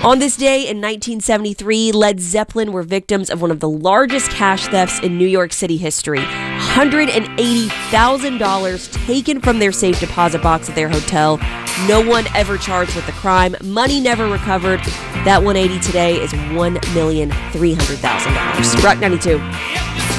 On this day in 1973, Led Zeppelin were victims of one of the largest cash thefts in New York City history. $180,000 taken from their safe deposit box at their hotel. No one ever charged with the crime. Money never recovered. That 180 today is $1,300,000. Rock 92.